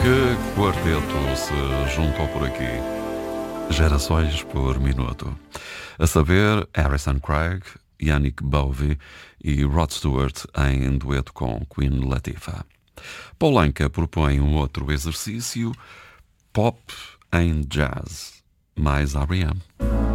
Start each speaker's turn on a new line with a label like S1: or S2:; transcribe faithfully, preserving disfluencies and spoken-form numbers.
S1: Que quarteto se juntou por aqui? Gerações por minuto. A saber, Harrison Craig, Yannick Bovey e Rod Stewart em dueto com Queen Latifah. Paul Anka propõe um outro exercício, pop em jazz, mais R E M.